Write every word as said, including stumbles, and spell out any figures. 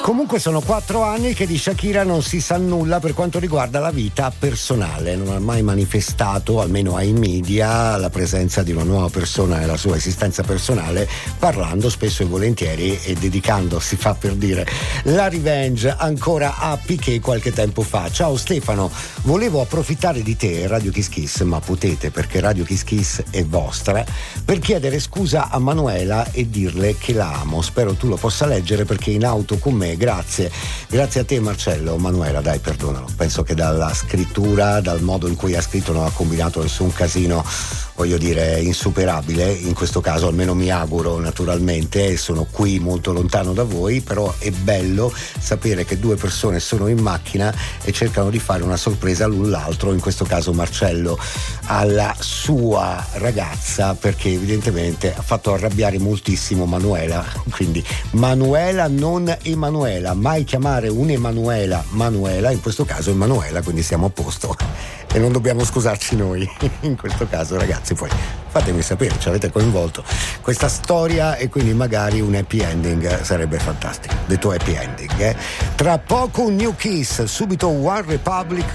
Comunque sono quattro anni che di Shakira non si sa nulla per quanto riguarda la vita personale. Non ha mai manifestato, almeno ai media, la presenza di una nuova persona nella sua esistenza personale, parlando spesso e volentieri e dedicandosi, fa per dire, la revenge ancora a Piqué qualche tempo fa. Ciao Stefano, volevo approfittare di te, Radio Kiss Kiss, ma potete perché Radio Kiss Kiss è vostra, per chiedere scusa a Manuela e dirle che la amo. Spero tu lo possa leggere perché in auto con me. Grazie, grazie a te Marcello. Manuela, dai, perdonalo, penso che dalla scrittura, dal modo in cui ha scritto, non ha combinato nessun casino, voglio dire, insuperabile in questo caso, almeno mi auguro, naturalmente. Sono qui molto lontano da voi, però è bello sapere che due persone sono in macchina e cercano di fare una sorpresa l'un l'altro, in questo caso Marcello alla sua ragazza, perché evidentemente ha fatto arrabbiare moltissimo Manuela. Quindi Manuela, non Emanuela, mai chiamare un'Emanuela Manuela, in questo caso Emanuela, quindi siamo a posto e non dobbiamo scusarci noi in questo caso. Ragazzi, poi fatemi sapere, ci avete coinvolto questa storia e quindi magari un happy ending sarebbe fantastico. Detto happy ending, eh? Tra poco un New Kiss, subito One Republic